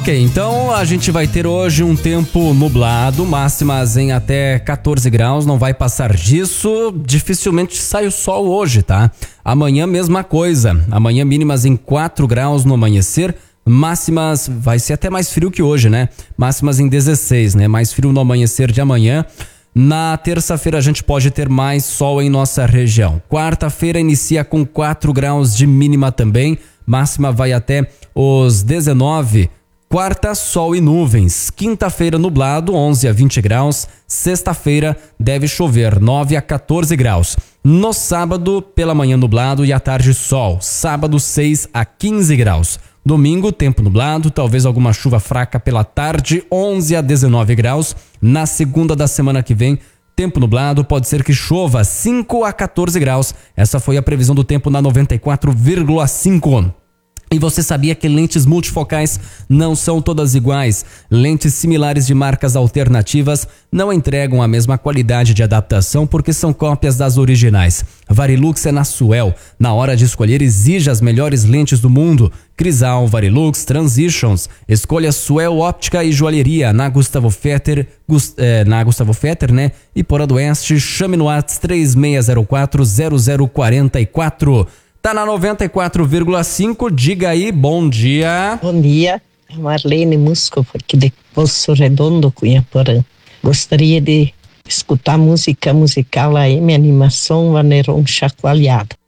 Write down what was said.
Ok, então a gente vai ter hoje um tempo nublado, máximas em até 14 graus, não vai passar disso, dificilmente sai o sol hoje, tá? Amanhã mesma coisa, amanhã mínimas em 4 graus no amanhecer, máximas, vai ser até mais frio que hoje, né? Máximas em 16, né? Mais frio no amanhecer de amanhã. Na terça-feira a gente pode ter mais sol em nossa região. Quarta-feira inicia com 4 graus de mínima também, máxima vai até os 19. Quarta, sol e nuvens. Quinta-feira, nublado, 11 a 20 graus. Sexta-feira, deve chover, 9 a 14 graus. No sábado, pela manhã, nublado e à tarde, sol. Sábado, 6 a 15 graus. Domingo, tempo nublado, talvez alguma chuva fraca pela tarde, 11 a 19 graus. Na segunda da semana que vem, tempo nublado, pode ser que chova, 5 a 14 graus. Essa foi a previsão do tempo na 94,5. E você sabia que lentes multifocais não são todas iguais? Lentes similares de marcas alternativas não entregam a mesma qualidade de adaptação porque são cópias das originais. Varilux é na Suel. Na hora de escolher, exija as melhores lentes do mundo. Crisal, Varilux, Transitions. Escolha Suel Óptica e Joalheria na Gustavo Fetter, né? E Porã do Oeste, chame no WhatsApp 36040044. Tá na 94,5, diga aí, bom dia. Bom dia, Marlene Musco, aqui de Poço Redondo, Cunhaporã. Gostaria de escutar música musical AM Animação Vaneron Chacoalhado.